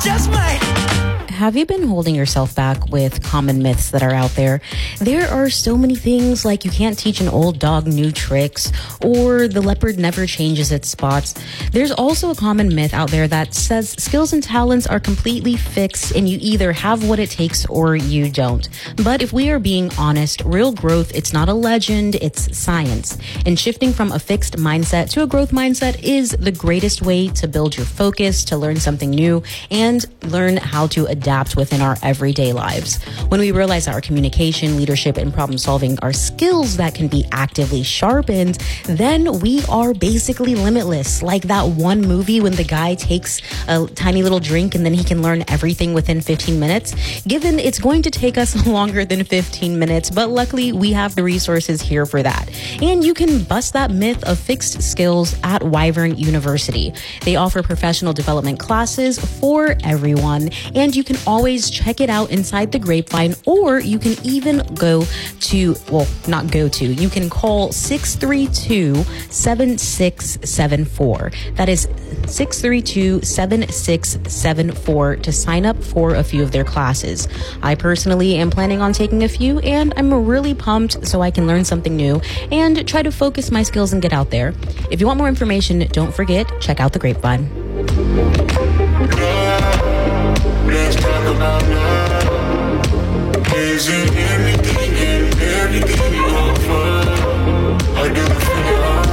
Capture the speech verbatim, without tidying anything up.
just might. Have you been holding yourself back with common myths that are out there? There are so many things like you can't teach an old dog new tricks, or the leopard never changes its spots. There's also a common myth out there that says skills and talents are completely fixed and you either have what it takes or you don't. But if we are being honest, real growth, it's not a legend, it's science. And shifting from a fixed mindset to a growth mindset is the greatest way to build your focus, to learn something new, and learn how to adapt adapt within our everyday lives. When we realize that our communication, leadership, and problem solving are skills that can be actively sharpened, then we are basically limitless. Like that one movie when the guy takes a tiny little drink and then he can learn everything within fifteen minutes. Given it's going to take us longer than fifteen minutes, but luckily we have the resources here for that. And you can bust that myth of fixed skills at Wyvern University. They offer professional development classes for everyone, and you can always check it out inside the Grapevine, or you can even go to, well, not go to, you can call six three two, seven six seven four. That is six three two, seven six seven four to sign up for a few of their classes. I personally am planning on taking a few, and I'm really pumped so I can learn something new and try to focus my skills and get out there. If you want more information, don't forget, check out the Grapevine.